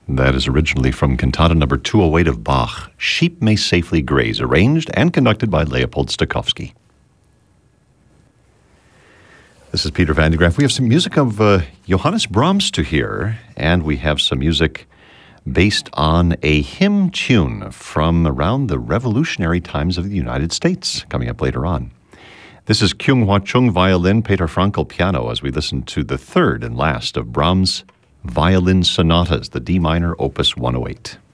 That is originally from Cantata number 208 of Bach, Sheep May Safely Graze, arranged and conducted by Leopold Stokowski. This is Peter Van de Graaff. We have some music of Johannes Brahms to hear, and we have some music based on a hymn tune from around the revolutionary times of the United States, coming up later on. This is Kyung Hwa Chung violin, Peter Frankel piano, as we listen to the third and last of Brahms' violin sonatas, the D minor, Opus 108.